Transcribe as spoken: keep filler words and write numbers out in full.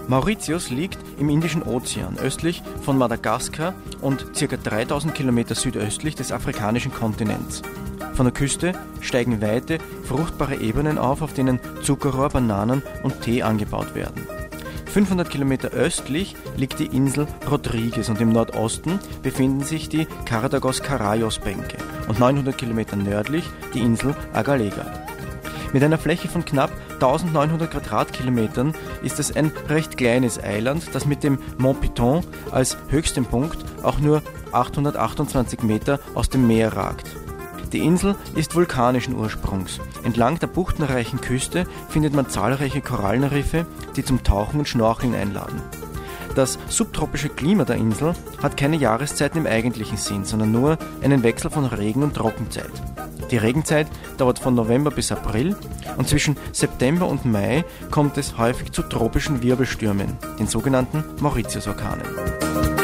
Mauritius liegt im Indischen Ozean, östlich von Madagaskar und ca. dreitausend Kilometer südöstlich des afrikanischen Kontinents. Von der Küste steigen weite, fruchtbare Ebenen auf, auf denen Zuckerrohr, Bananen und Tee angebaut werden. fünfhundert Kilometer östlich liegt die Insel Rodrigues und im Nordosten befinden sich die Cartagos-Carayos-Bänke und neunhundert Kilometer nördlich die Insel Agalega. Mit einer Fläche von knapp eintausendneunhundert Quadratkilometern ist es ein recht kleines Eiland, das mit dem Mont Piton als höchstem Punkt auch nur achthundertachtundzwanzig Meter aus dem Meer ragt. Die Insel ist vulkanischen Ursprungs. Entlang der buchtenreichen Küste findet man zahlreiche Korallenriffe, die zum Tauchen und Schnorcheln einladen. Das subtropische Klima der Insel hat keine Jahreszeiten im eigentlichen Sinn, sondern nur einen Wechsel von Regen- und Trockenzeit. Die Regenzeit dauert von November bis April und zwischen September und Mai kommt es häufig zu tropischen Wirbelstürmen, den sogenannten Mauritius-Orkanen.